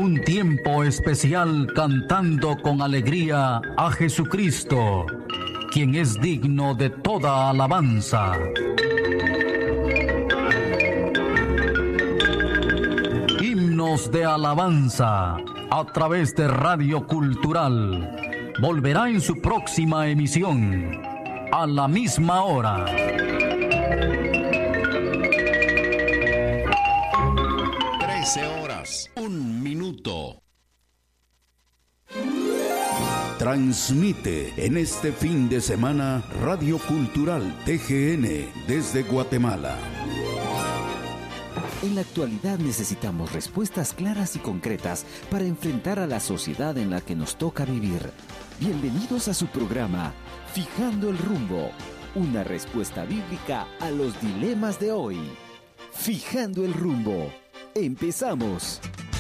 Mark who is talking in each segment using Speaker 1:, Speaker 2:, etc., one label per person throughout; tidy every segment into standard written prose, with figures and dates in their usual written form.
Speaker 1: Un tiempo especial cantando con alegría a Jesucristo, quien es digno de toda alabanza. Himnos de alabanza a través de Radio Cultural. Volverá en su próxima emisión, a la misma hora.
Speaker 2: Un minuto. Transmite en este fin de semana Radio Cultural TGN desde Guatemala.
Speaker 3: En la actualidad necesitamos respuestas claras y concretas para enfrentar a la sociedad en la que nos toca vivir. Bienvenidos a su programa, Fijando el Rumbo, una respuesta bíblica a los dilemas de hoy. Fijando el Rumbo. ¡Empezamos!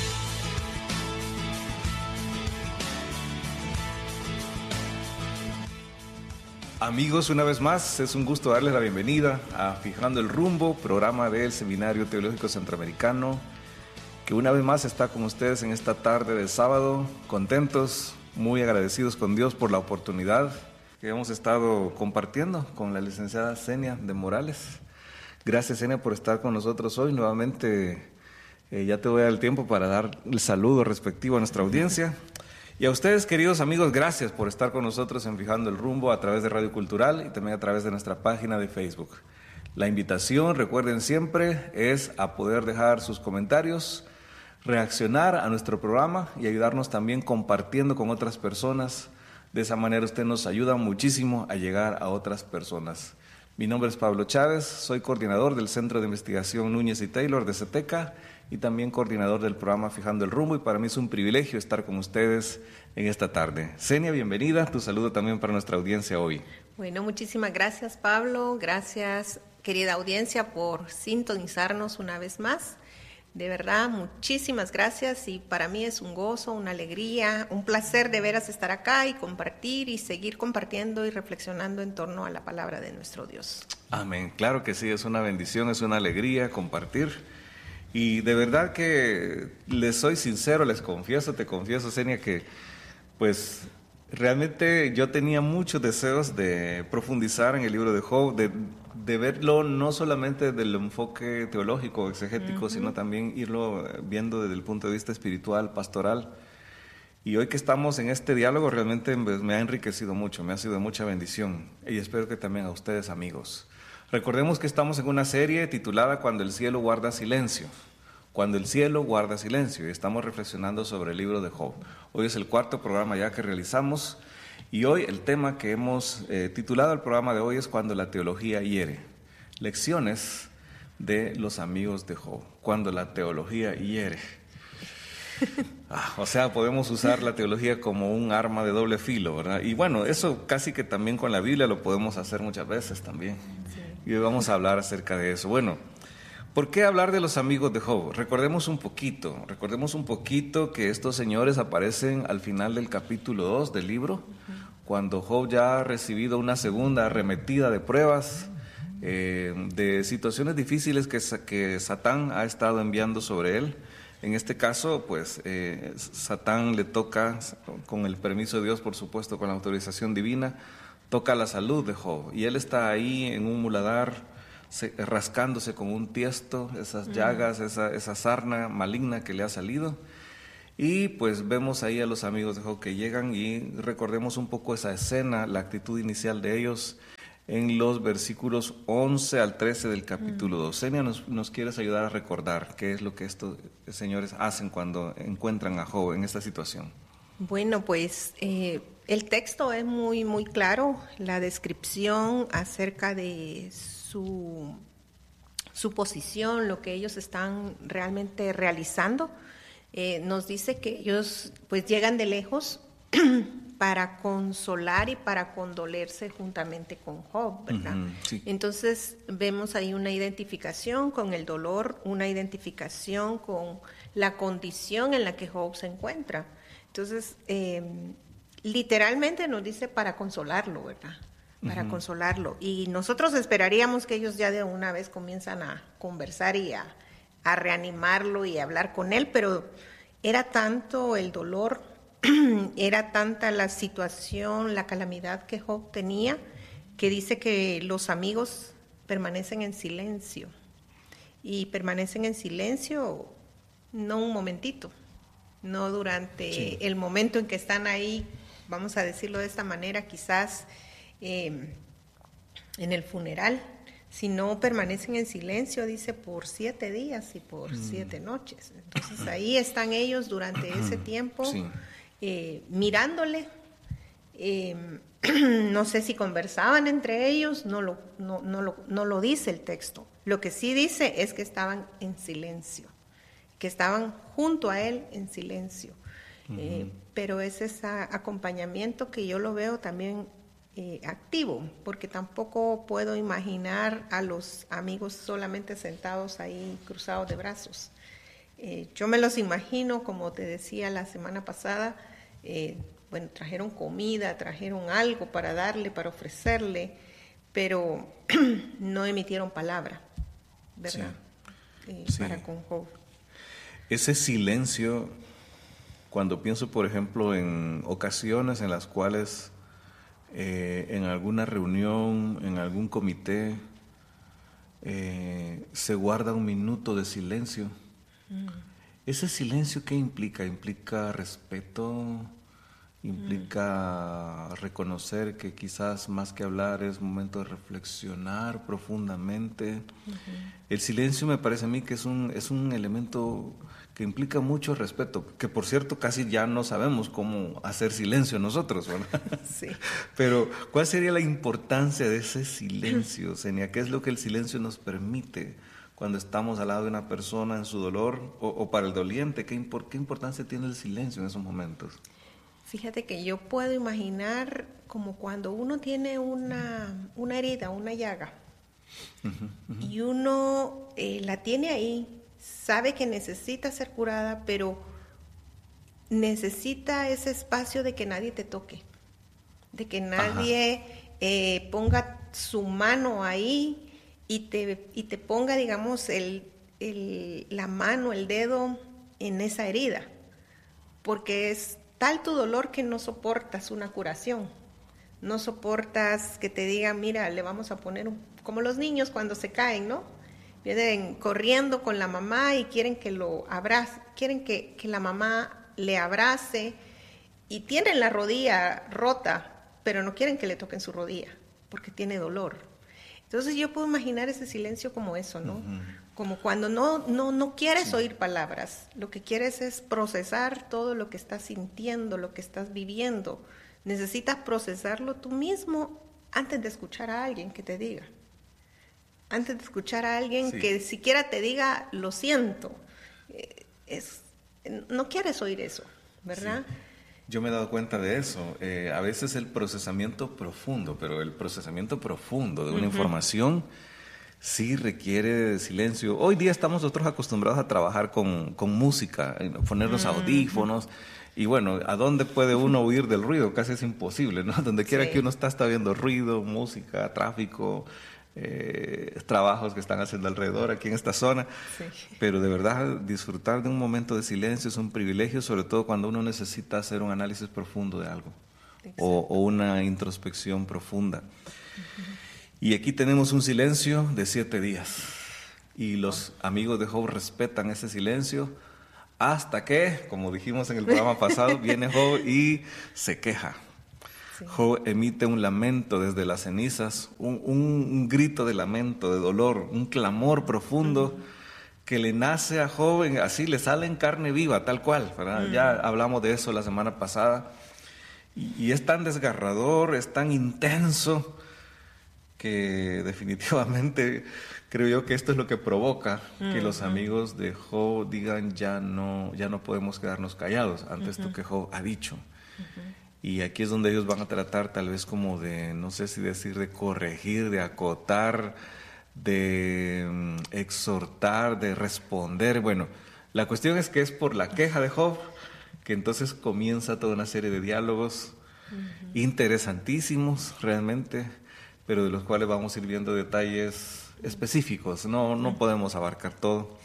Speaker 4: Amigos, una vez más, es un gusto darles la bienvenida a Fijando el Rumbo, programa del Seminario Teológico Centroamericano, que una vez más está con ustedes en esta tarde de sábado, contentos, muy agradecidos con Dios por la oportunidad que hemos estado compartiendo con la licenciada Zenia de Morales. Gracias, Zenia, por estar con nosotros hoy. Nuevamente, ya te voy a dar el tiempo para dar el saludo respectivo a nuestra audiencia. Y a ustedes, queridos amigos, gracias por estar con nosotros en Fijando el Rumbo a través de Radio Cultural y también a través de nuestra página de Facebook. La invitación, recuerden siempre, es a poder dejar sus comentarios, reaccionar a nuestro programa y ayudarnos también compartiendo con otras personas. De esa manera usted nos ayuda muchísimo a llegar a otras personas. Mi nombre es Pablo Chávez, soy coordinador del Centro de Investigación Núñez y Taylor de CETECA y también coordinador del programa Fijando el Rumbo, y para mí es un privilegio estar con ustedes en esta tarde. Zenia, bienvenida, tu saludo también para nuestra audiencia hoy.
Speaker 5: Bueno, muchísimas gracias, Pablo, gracias, querida audiencia, por sintonizarnos una vez más. De verdad, muchísimas gracias, y para mí es un gozo, una alegría, un placer de veras estar acá y compartir y seguir compartiendo y reflexionando en torno a la palabra de nuestro Dios.
Speaker 4: Amén, claro que sí, es una bendición, es una alegría compartir. Y de verdad que les soy sincero, te confieso, Zenia, que pues realmente yo tenía muchos deseos de profundizar en el libro de Job, de verlo no solamente desde el enfoque teológico, exegético, sino también irlo viendo desde el punto de vista espiritual, pastoral. Y hoy que estamos en este diálogo realmente me ha enriquecido mucho, me ha sido de mucha bendición, y espero que también a ustedes, amigos. Recordemos que estamos en una serie titulada Cuando el cielo guarda silencio. Cuando el cielo guarda silencio, y estamos reflexionando sobre el libro de Job. Hoy es el cuarto programa ya que realizamos, y hoy el tema que hemos titulado al programa de hoy es Cuando la teología hiere. Lecciones de los amigos de Job. Cuando la teología hiere. O sea, podemos usar la teología como un arma de doble filo, ¿verdad? Y bueno, eso casi que también con la Biblia lo podemos hacer muchas veces también. Sí. Y hoy vamos a hablar acerca de eso. Bueno, ¿por qué hablar de los amigos de Job? Recordemos un poquito que estos señores aparecen al final del capítulo 2 del libro, cuando Job ya ha recibido una segunda arremetida de pruebas, de situaciones difíciles que Satán ha estado enviando sobre él. En este caso, pues, Satán le toca, con el permiso de Dios, por supuesto, con la autorización divina, toca la salud de Job. Y él está ahí en un muladar, rascándose con un tiesto, esas llagas, esa sarna maligna que le ha salido. Y pues vemos ahí a los amigos de Job que llegan, y recordemos un poco esa escena, la actitud inicial de ellos, en los versículos 11 al 13 del capítulo 2. Zenia, ¿nos quieres ayudar a recordar qué es lo que estos señores hacen cuando encuentran a Job en esta situación?
Speaker 5: Bueno, pues el texto es muy, muy claro, la descripción acerca de su posición, lo que ellos están realmente realizando. Nos dice que ellos pues llegan de lejos para consolar y para condolerse juntamente con Job, ¿verdad? Sí. Entonces vemos ahí una identificación con el dolor, una identificación con la condición en la que Job se encuentra. Entonces, literalmente nos dice para consolarlo, ¿verdad? Para consolarlo. Y nosotros esperaríamos que ellos ya de una vez comienzan a conversar y a reanimarlo y a hablar con él, pero Era tanto el dolor, era tanta la situación, la calamidad que Job tenía, que dice que los amigos permanecen en silencio. Y permanecen en silencio no un momentito, no durante el momento en que están ahí, vamos a decirlo de esta manera, quizás en el funeral, sino permanecen en silencio, dice, por 7 días y por 7 noches. Entonces ahí están ellos durante ese tiempo, mirándole. No sé si conversaban entre ellos, no lo dice el texto. Lo que sí dice es que estaban en silencio, que estaban junto a él en silencio. Pero es ese acompañamiento que yo lo veo también activo, porque tampoco puedo imaginar a los amigos solamente sentados ahí cruzados de brazos. Yo me los imagino, como te decía la semana pasada, bueno, trajeron comida, trajeron algo para darle, para ofrecerle, pero no emitieron palabra, ¿verdad? Para con Job.
Speaker 4: Ese silencio, cuando pienso, por ejemplo, en ocasiones en las cuales en alguna reunión, en algún comité, se guarda un minuto de silencio. ¿Ese silencio qué implica? ¿Implica respeto? ¿Implica reconocer que quizás más que hablar es momento de reflexionar profundamente? El silencio me parece a mí que es un elemento que implica mucho respeto, que por cierto casi ya no sabemos cómo hacer silencio nosotros, ¿verdad?
Speaker 5: Sí.
Speaker 4: Pero ¿cuál sería la importancia de ese silencio, Zenia? ¿Qué es lo que el silencio nos permite cuando estamos al lado de una persona en su dolor o para el doliente? ¿Qué importancia tiene el silencio en esos momentos?
Speaker 5: Fíjate que yo puedo imaginar como cuando uno tiene una herida, una llaga, y uno la tiene ahí, sabe que necesita ser curada, pero necesita ese espacio de que nadie te toque, de que nadie ponga su mano ahí y te ponga, digamos, la mano, el dedo en esa herida, porque es tal tu dolor que no soportas una curación, no soportas que te digan, mira, le vamos a poner como los niños cuando se caen, ¿no? Vienen corriendo con la mamá y quieren que lo abrace, quieren que la mamá le abrace y tienen la rodilla rota, pero no quieren que le toquen su rodilla porque tiene dolor. Entonces yo puedo imaginar ese silencio como eso, ¿no? Como cuando no quieres oír palabras, lo que quieres es procesar todo lo que estás sintiendo, lo que estás viviendo. Necesitas procesarlo tú mismo antes de escuchar a alguien que te diga. Antes de escuchar a alguien que siquiera te diga, lo siento. No quieres oír eso, ¿verdad?
Speaker 4: Sí. Yo me he dado cuenta de eso. A veces el procesamiento profundo, pero el procesamiento profundo de una información sí requiere de silencio. Hoy día estamos nosotros acostumbrados a trabajar con música, poner los audífonos. Y bueno, ¿a dónde puede uno huir del ruido? Casi es imposible, ¿no? Donde quiera que uno está viendo ruido, música, tráfico, trabajos que están haciendo alrededor aquí en esta zona. Pero de verdad, disfrutar de un momento de silencio es un privilegio, sobre todo cuando uno necesita hacer un análisis profundo de algo o una introspección profunda. Y aquí tenemos un silencio de 7 días. Y los amigos de Job respetan ese silencio hasta que, como dijimos en el programa pasado, viene Job y se queja. Job emite un lamento desde las cenizas, un grito de lamento, de dolor, un clamor profundo que le nace a Job, así le sale en carne viva, tal cual, ¿verdad? Ya hablamos de eso la semana pasada. Y es tan desgarrador, es tan intenso, que definitivamente creo yo que esto es lo que provoca que los amigos de Job digan ya no podemos quedarnos callados ante esto que Job ha dicho. Y aquí es donde ellos van a tratar tal vez como de, no sé si decir, de corregir, de acotar, de exhortar, de responder. Bueno, la cuestión es que es por la queja de Job que entonces comienza toda una serie de diálogos interesantísimos realmente, pero de los cuales vamos a ir viendo detalles específicos, no podemos abarcar todo.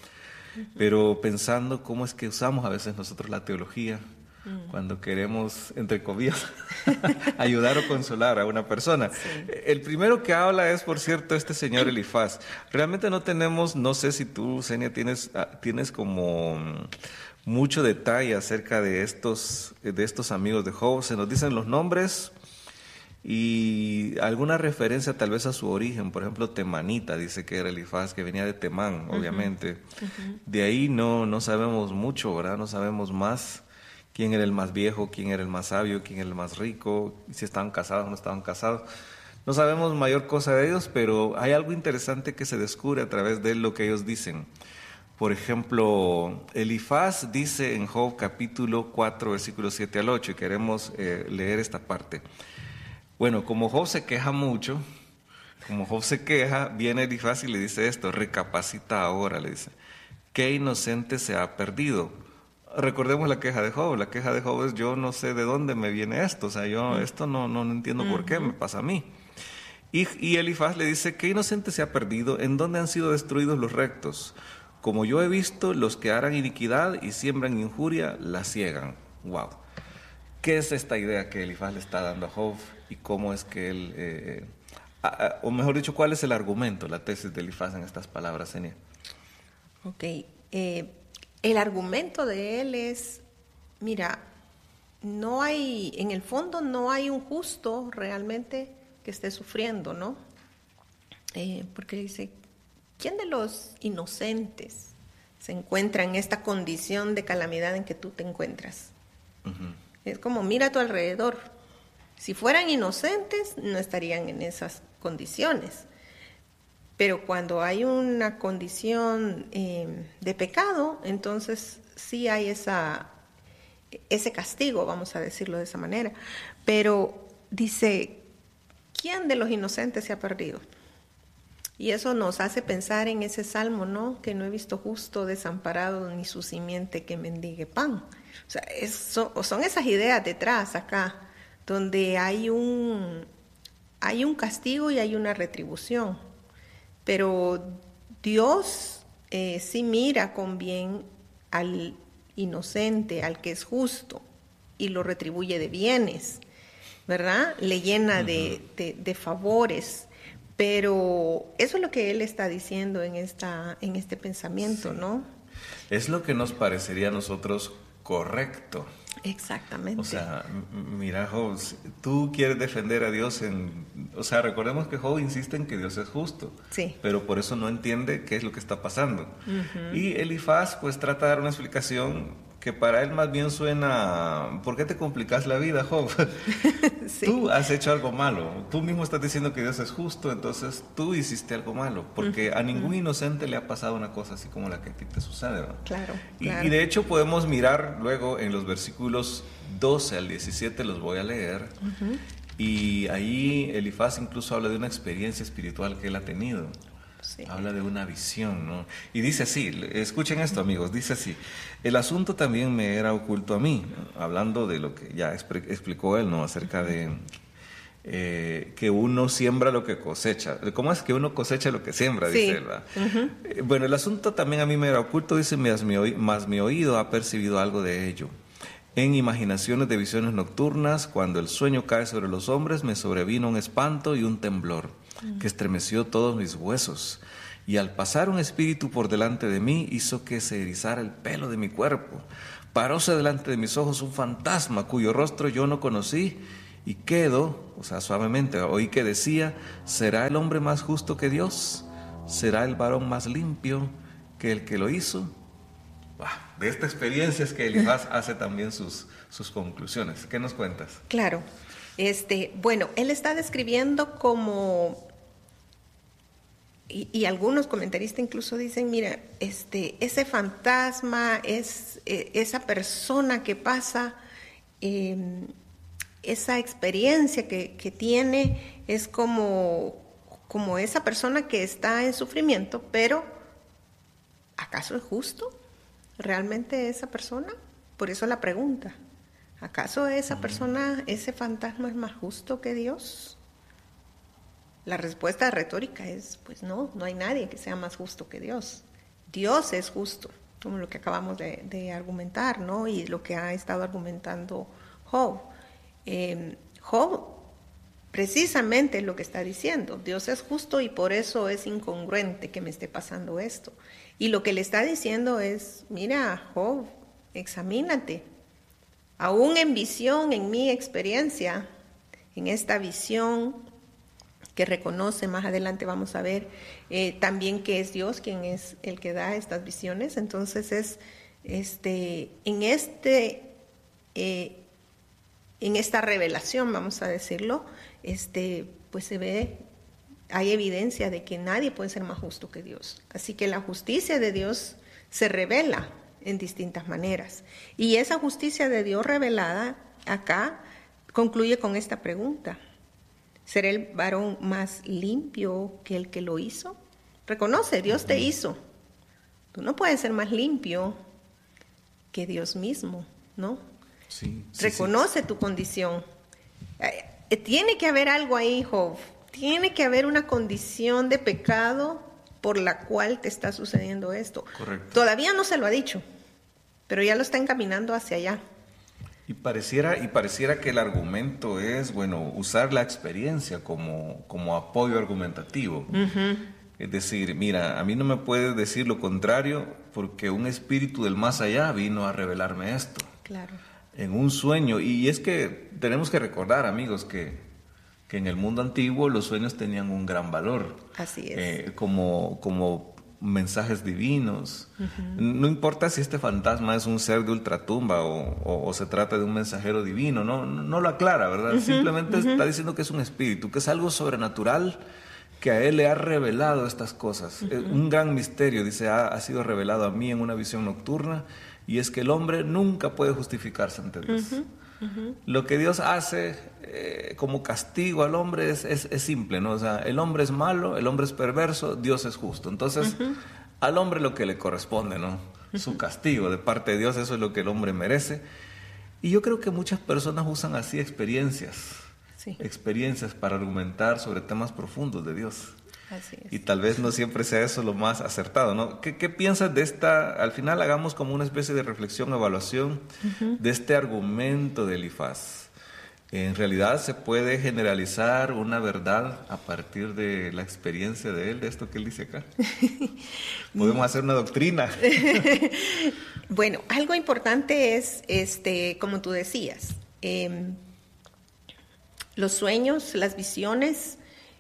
Speaker 4: pero pensando cómo es que usamos a veces nosotros la teología cuando queremos, entre comillas, ayudar o consolar a una persona. Sí. El primero que habla es, por cierto, este señor Elifaz. Realmente no tenemos, no sé si tú, Senia, tienes como mucho detalle acerca de estos amigos de Job. Se nos dicen los nombres y alguna referencia tal vez a su origen. Por ejemplo, Temanita dice que era Elifaz, que venía de Temán, obviamente. De ahí no sabemos mucho, ¿verdad? No sabemos más. ¿Quién era el más viejo? ¿Quién era el más sabio? ¿Quién era el más rico? Si estaban casados o no estaban casados. No sabemos mayor cosa de ellos, pero hay algo interesante que se descubre a través de lo que ellos dicen. Por ejemplo, Elifaz dice en Job capítulo 4, versículos 7 al 8, y queremos leer esta parte. Bueno, como Job se queja mucho, viene Elifaz y le dice esto: recapacita ahora, le dice, qué inocente se ha perdido. Recordemos la queja de Job. La queja de Job es: yo no sé de dónde me viene esto, o sea, yo esto no entiendo por qué me pasa a mí. Y Elifaz le dice: qué inocente se ha perdido, ¿en dónde han sido destruidos los rectos? Como yo he visto, los que harán iniquidad y siembran injuria, la ciegan. Wow. ¿Qué es esta idea que Elifaz le está dando a Job? Y cómo es que él, o mejor dicho, ¿cuál es el argumento, la tesis de Elifaz en estas palabras, Senia?
Speaker 5: Ok, el argumento de él es, mira, en el fondo no hay un justo realmente que esté sufriendo, ¿no? Porque dice, ¿quién de los inocentes se encuentra en esta condición de calamidad en que tú te encuentras? Es como, mira a tu alrededor. Si fueran inocentes, no estarían en esas condiciones. Pero cuando hay una condición de pecado, entonces sí hay ese castigo, vamos a decirlo de esa manera. Pero dice, ¿quién de los inocentes se ha perdido? Y eso nos hace pensar en ese salmo, ¿no? Que no he visto justo desamparado ni su simiente que mendigue pan. O sea, son esas ideas detrás acá, donde hay un castigo y hay una retribución. Pero Dios sí mira con bien al inocente, al que es justo, y lo retribuye de bienes, ¿verdad? Le llena de favores. Pero eso es lo que él está diciendo en este pensamiento, sí, ¿no?
Speaker 4: Es lo que nos parecería a nosotros correcto.
Speaker 5: Exactamente.
Speaker 4: O sea, mira, Job, tú quieres defender a Dios o sea, recordemos que Job insiste en que Dios es justo,
Speaker 5: sí,
Speaker 4: pero por eso no entiende qué es lo que está pasando. Y Elifaz pues trata de dar una explicación que para él más bien suena: ¿por qué te complicas la vida, Job? Sí. Tú has hecho algo malo, tú mismo estás diciendo que Dios es justo, entonces tú hiciste algo malo, porque a ningún inocente le ha pasado una cosa así como la que a ti te sucede, ¿no?
Speaker 5: Claro,
Speaker 4: claro. Y de hecho podemos mirar luego en los versículos 12 al 17, los voy a leer, y ahí Elifaz incluso habla de una experiencia espiritual que él ha tenido. Sí. Habla de una visión, ¿no? Y dice así, escuchen esto, amigos, dice así: el asunto también me era oculto a mí, hablando de lo que ya explicó él, ¿no? Acerca de que uno siembra lo que cosecha. ¿Cómo es que uno cosecha lo que siembra? Sí. Dice él, ¿verdad? Bueno, el asunto también a mí me era oculto, dice, mas mi oído ha percibido algo de ello. En imaginaciones de visiones nocturnas, cuando el sueño cae sobre los hombres, me sobrevino un espanto y un temblor que estremeció todos mis huesos. Y al pasar un espíritu por delante de mí, hizo que se erizara el pelo de mi cuerpo. Paróse delante de mis ojos un fantasma cuyo rostro yo no conocí, y quedo, o sea, suavemente oí que decía: ¿será el hombre más justo que Dios? ¿Será el varón más limpio que el que lo hizo? De esta experiencia es que Elifaz hace también sus conclusiones. ¿Qué nos cuentas?
Speaker 5: Claro. Bueno, él está describiendo como, y algunos comentaristas incluso dicen, mira, ese fantasma es esa persona que pasa, esa experiencia que tiene, es como esa persona que está en sufrimiento, pero ¿acaso es justo realmente esa persona? Por eso la pregunta: ¿acaso esa persona, ese fantasma es más justo que Dios? La respuesta retórica es, pues no hay nadie que sea más justo que Dios. Dios es justo, como lo que acabamos de argumentar, ¿no? Y lo que ha estado argumentando Job. Job precisamente lo que está diciendo, Dios es justo y por eso es incongruente que me esté pasando esto. Y lo que le está diciendo es, mira, Job, examínate. Aún en visión, en mi experiencia, en esta visión que reconoce, más adelante vamos a ver también que es Dios quien es el que da estas visiones. Entonces es en esta revelación, vamos a decirlo, pues se ve, hay evidencia de que nadie puede ser más justo que Dios. Así que la justicia de Dios se revela en distintas maneras. Y esa justicia de Dios revelada acá concluye con esta pregunta: ¿será el varón más limpio que el que lo hizo? Reconoce, Dios te hizo. Tú no puedes ser más limpio que Dios mismo, ¿no?
Speaker 4: Sí,
Speaker 5: Reconoce tu condición. Tiene que haber algo ahí, Job. Tiene que haber una condición de pecado por la cual te está sucediendo esto.
Speaker 4: Correcto.
Speaker 5: Todavía no se lo ha dicho, pero ya lo está encaminando hacia allá.
Speaker 4: Y pareciera que el argumento es, bueno, usar la experiencia como apoyo argumentativo. Uh-huh. Es decir, mira, a mí no me puedes decir lo contrario porque un espíritu del más allá vino a revelarme esto.
Speaker 5: Claro. En
Speaker 4: un sueño. Y es que tenemos que recordar, amigos, que en el mundo antiguo los sueños tenían un gran valor.
Speaker 5: Así es.
Speaker 4: Como mensajes divinos. Uh-huh. No importa si este fantasma es un ser de ultratumba o se trata de un mensajero divino, no lo aclara, ¿verdad? Uh-huh. Simplemente uh-huh. está diciendo que es un espíritu, que es algo sobrenatural que a él le ha revelado estas cosas. Uh-huh. Un gran misterio, dice, ha sido revelado a mí en una visión nocturna, y es que el hombre nunca puede justificarse ante Dios. Uh-huh. Uh-huh. Lo que Dios hace como castigo al hombre es simple, ¿no? O sea, el hombre es malo, el hombre es perverso, Dios es justo. Entonces, uh-huh. al hombre lo que le corresponde, ¿no? Uh-huh. Su castigo de parte de Dios, eso es lo que el hombre merece. Y yo creo que muchas personas usan así experiencias para argumentar sobre temas profundos de Dios.
Speaker 5: Así es.
Speaker 4: Y tal vez no siempre sea eso lo más acertado, ¿no? ¿Qué piensas de esta? Al final hagamos como una especie de reflexión, evaluación uh-huh. de este argumento de Elifaz. En realidad se puede generalizar una verdad a partir de la experiencia de él, de esto que él dice acá. Podemos hacer una doctrina.
Speaker 5: Bueno, algo importante es, como tú decías, los sueños, las visiones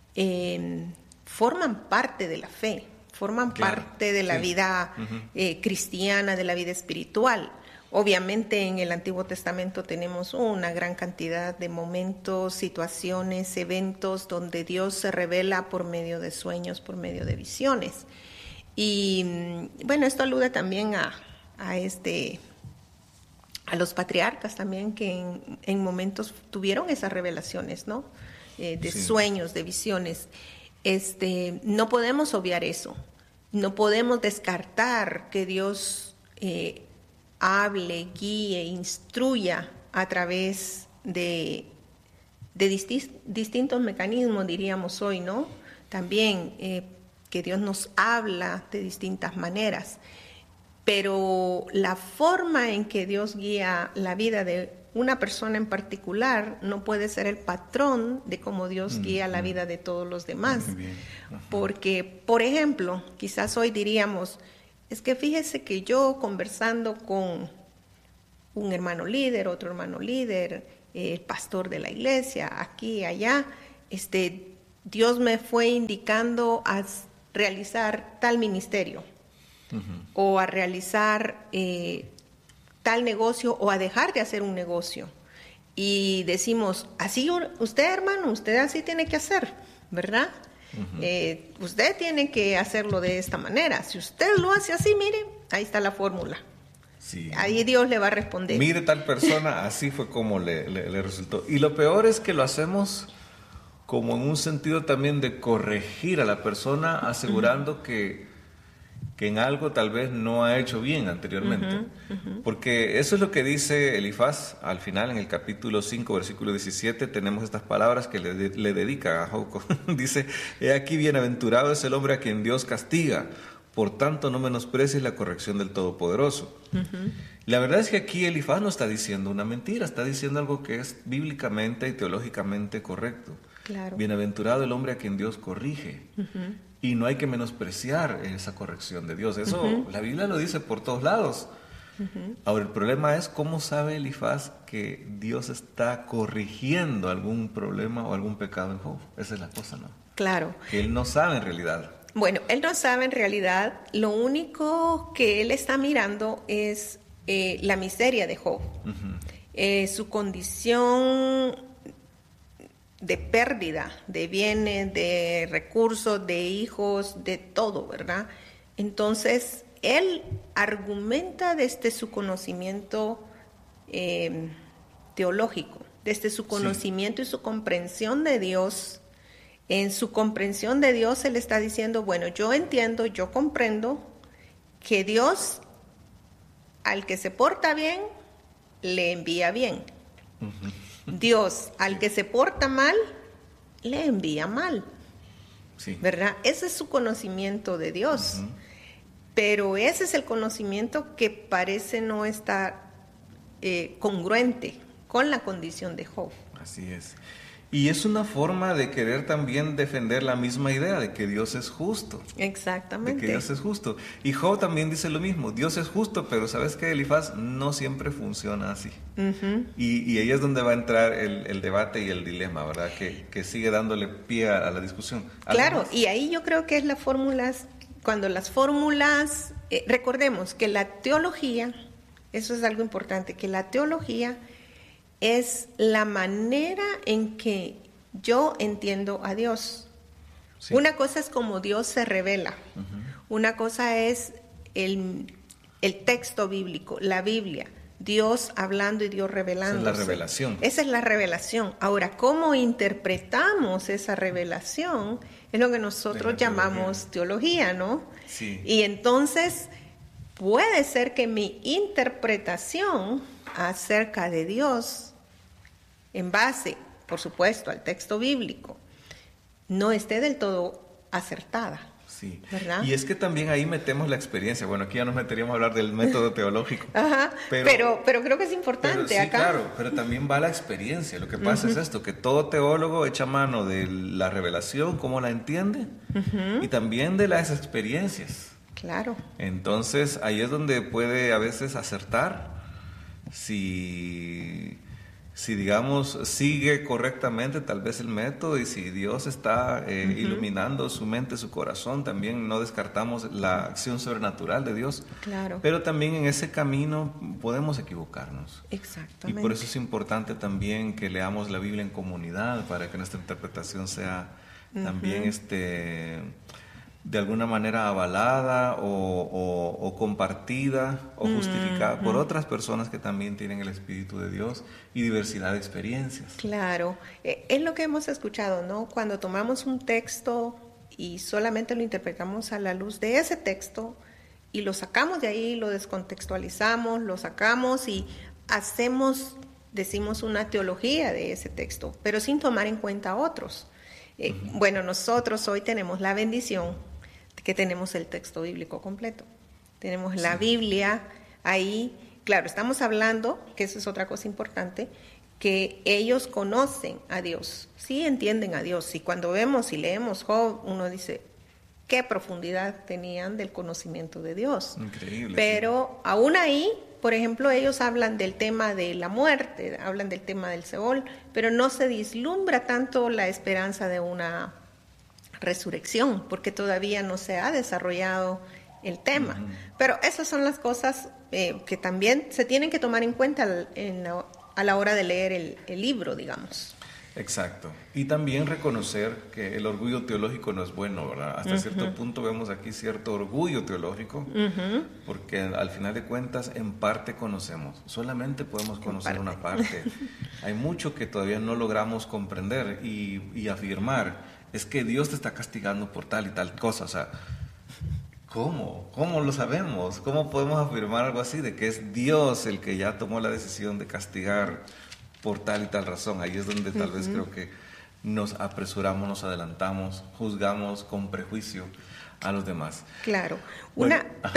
Speaker 5: forman parte de la fe, forman parte de la vida uh-huh. Cristiana, de la vida espiritual. Obviamente en el Antiguo Testamento tenemos una gran cantidad de momentos, situaciones, eventos donde Dios se revela por medio de sueños, por medio de visiones. Y bueno, esto alude también a los patriarcas también que en momentos tuvieron esas revelaciones, ¿no? De sueños, de visiones. No podemos obviar eso, no podemos descartar que Dios hable, guíe, instruya a través de distintos mecanismos, diríamos hoy, ¿no? También que Dios nos habla de distintas maneras, pero la forma en que Dios guía la vida de una persona en particular no puede ser el patrón de cómo Dios guía la vida de todos los demás. Porque, por ejemplo, quizás hoy diríamos, es que fíjese que yo conversando con un hermano líder, otro hermano líder, el pastor de la iglesia, aquí y allá, Dios me fue indicando a realizar tal ministerio o a realizar tal negocio o a dejar de hacer un negocio. Y decimos, así usted, hermano, usted así tiene que hacer, ¿verdad? Uh-huh. Usted tiene que hacerlo de esta manera. Si usted lo hace así, mire, ahí está la fórmula. Sí. Ahí Dios le va a responder.
Speaker 4: Mire, tal persona, así fue como le resultó. Y lo peor es que lo hacemos como en un sentido también de corregir a la persona, asegurando uh-huh. que en algo tal vez no ha hecho bien anteriormente. Uh-huh, uh-huh. Porque eso es lo que dice Elifaz al final, en el capítulo 5, versículo 17, tenemos estas palabras que le dedica a Job. Dice, he aquí bienaventurado es el hombre a quien Dios castiga, Por tanto, no menosprecies la corrección del Todopoderoso. La verdad es que aquí Elifaz no está diciendo una mentira, está diciendo algo que es bíblicamente y teológicamente correcto.
Speaker 5: Claro.
Speaker 4: Bienaventurado el hombre a quien Dios corrige. Y no hay que menospreciar esa corrección de Dios. Eso la Biblia lo dice por todos lados. Ahora, el problema es cómo sabe Elifaz que Dios está corrigiendo algún problema o algún pecado en Job. Esa es la cosa, ¿no?
Speaker 5: Claro.
Speaker 4: Que él no sabe en realidad.
Speaker 5: Bueno, él no sabe en realidad. Lo único que él está mirando es la miseria de Job. Su condición de pérdida de bienes, de recursos, de hijos, de todo, ¿verdad? Entonces, él argumenta desde su conocimiento teológico, desde su conocimiento y su comprensión de Dios. En su comprensión de Dios, él está diciendo, bueno, yo entiendo, yo comprendo que Dios, al que se porta bien, le envía bien. Dios, al que se porta mal, le envía mal.
Speaker 4: Sí.
Speaker 5: ¿Verdad? Ese es su conocimiento de Dios. Pero ese es el conocimiento que parece no estar congruente con la condición de Job.
Speaker 4: Así es. Y es una forma de querer también defender la misma idea de que Dios es justo.
Speaker 5: Exactamente.
Speaker 4: De que Dios es justo. Y Job también dice lo mismo. Dios es justo, pero ¿sabes qué, Elifaz? No siempre funciona así. Y ahí es donde va a entrar el debate y el dilema, ¿verdad? Que sigue dándole pie a la discusión.
Speaker 5: Claro, y ahí yo creo que es las fórmulas, cuando las fórmulas, recordemos que la teología, eso es algo importante, que la teología es la manera en que yo entiendo a Dios. Sí. Una cosa es como Dios se revela. Una cosa es el texto bíblico, la Biblia. Dios hablando y Dios revelándose.
Speaker 4: Esa es la revelación.
Speaker 5: Esa es la revelación. Ahora, ¿cómo interpretamos esa revelación? Es lo que nosotros llamamos teología, ¿no?
Speaker 4: Sí.
Speaker 5: Y entonces puede ser que mi interpretación acerca de Dios, en base, por supuesto, al texto bíblico, no esté del todo acertada.
Speaker 4: Sí,
Speaker 5: ¿verdad?
Speaker 4: Y es que también ahí metemos la experiencia. Bueno, aquí ya nos meteríamos a hablar del método teológico.
Speaker 5: Ajá, pero creo que es importante
Speaker 4: sí,
Speaker 5: acá.
Speaker 4: Claro, pero también va la experiencia. Lo que pasa es esto, que todo teólogo echa mano de la revelación, cómo la entiende, y también de las experiencias.
Speaker 5: Claro.
Speaker 4: Entonces, ahí es donde puede a veces acertar si digamos, sigue correctamente tal vez el método, y si Dios está iluminando su mente, su corazón, también no descartamos la acción sobrenatural de Dios.
Speaker 5: Claro.
Speaker 4: Pero también en ese camino podemos equivocarnos.
Speaker 5: Exactamente.
Speaker 4: Y por eso es importante también que leamos la Biblia en comunidad, para que nuestra interpretación sea también de alguna manera avalada o compartida o justificada por otras personas que también tienen el Espíritu de Dios y diversidad de experiencias.
Speaker 5: Claro, es lo que hemos escuchado, ¿no? Cuando tomamos un texto y solamente lo interpretamos a la luz de ese texto y lo sacamos de ahí, lo descontextualizamos, lo sacamos y decimos una teología de ese texto, pero sin tomar en cuenta otros. Bueno, nosotros hoy tenemos la bendición que tenemos el texto bíblico completo. Tenemos la Biblia ahí. Claro, estamos hablando, que eso es otra cosa importante, que ellos conocen a Dios, sí entienden a Dios. Y cuando vemos y leemos Job, uno dice, qué profundidad tenían del conocimiento de Dios.
Speaker 4: Increíble.
Speaker 5: Pero aún ahí, por ejemplo, ellos hablan del tema de la muerte, hablan del tema del Seol, pero no se vislumbra tanto la esperanza de una resurrección, porque todavía no se ha desarrollado el tema. Pero esas son las cosas que también se tienen que tomar en cuenta a la hora de leer el libro, digamos.
Speaker 4: Exacto. Y también reconocer que el orgullo teológico no es bueno, ¿verdad? Hasta cierto punto vemos aquí cierto orgullo teológico, porque al final de cuentas en parte conocemos, solamente podemos conocer una parte. Hay mucho que todavía no logramos comprender y afirmar. Es que Dios te está castigando por tal y tal cosa. O sea, ¿cómo? ¿Cómo lo sabemos? ¿Cómo podemos afirmar algo así? De que es Dios el que ya tomó la decisión de castigar por tal y tal razón. Ahí es donde tal vez creo que nos apresuramos, nos adelantamos, juzgamos con prejuicio a los demás.
Speaker 5: Claro.
Speaker 4: Bueno,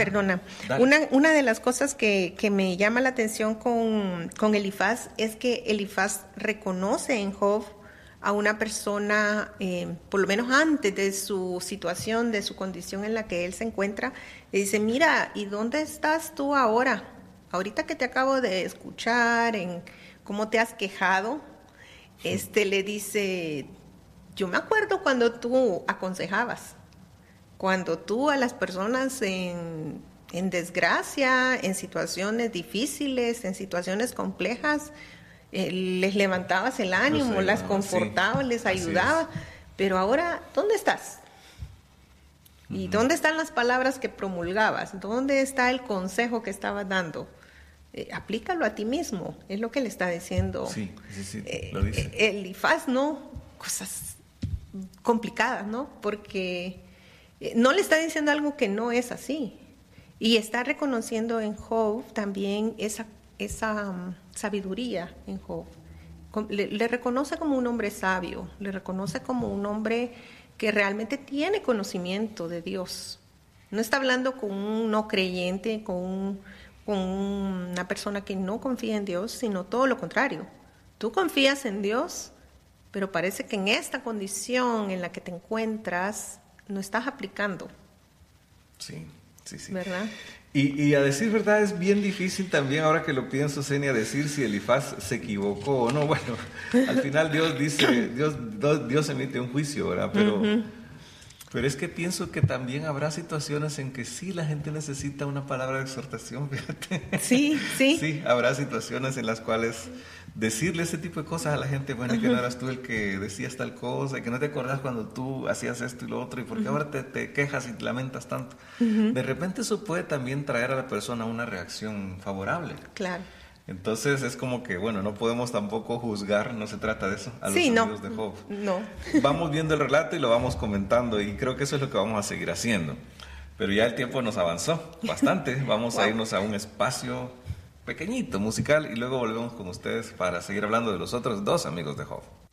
Speaker 5: Una de las cosas que me llama la atención con Elifaz es que Elifaz reconoce en Job a una persona, por lo menos antes de su situación, de su condición en la que él se encuentra, le dice, mira, ¿y dónde estás tú ahora? Ahorita que te acabo de escuchar, en cómo te has quejado, le dice, yo me acuerdo cuando tú aconsejabas, cuando tú a las personas en desgracia, en situaciones difíciles, en situaciones complejas, les levantabas el ánimo, las confortabas, sí, les ayudabas, pero ahora, ¿dónde estás? ¿Y dónde están las palabras que promulgabas? ¿Dónde está el consejo que estabas dando? Aplícalo a ti mismo, es lo que le está diciendo.
Speaker 4: Sí, lo dice.
Speaker 5: Elifaz, ¿no? Cosas complicadas, ¿no? Porque no le está diciendo algo que no es así. Y está reconociendo en Job también esa sabiduría en Job. Le reconoce como un hombre sabio, le reconoce como un hombre que realmente tiene conocimiento de Dios. No está hablando con un no creyente, con una persona que no confía en Dios, sino todo lo contrario. Tú confías en Dios, pero parece que en esta condición en la que te encuentras no estás aplicando.
Speaker 4: Sí.
Speaker 5: ¿Verdad?
Speaker 4: Y a decir verdad es bien difícil también, ahora que lo pienso, Senia, decir si Elifaz se equivocó o no. Bueno, al final Dios dice, Dios emite un juicio, ¿verdad? Pero es que pienso que también habrá situaciones en que sí la gente necesita una palabra de exhortación, fíjate.
Speaker 5: Sí.
Speaker 4: Sí, habrá situaciones en las cuales decirle ese tipo de cosas a la gente, bueno, que no eras tú el que decías tal cosa, y que no te acordás cuando tú hacías esto y lo otro, y por qué ahora te quejas y te lamentas tanto. De repente eso puede también traer a la persona una reacción favorable.
Speaker 5: Claro.
Speaker 4: Entonces es como que, bueno, no podemos tampoco juzgar, no se trata de eso, a los amigos de Job.
Speaker 5: No.
Speaker 4: Vamos viendo el relato y lo vamos comentando, y creo que eso es lo que vamos a seguir haciendo. Pero ya el tiempo nos avanzó bastante, vamos a irnos a un espacio pequeñito, musical, y luego volvemos con ustedes para seguir hablando de los otros dos amigos de Job.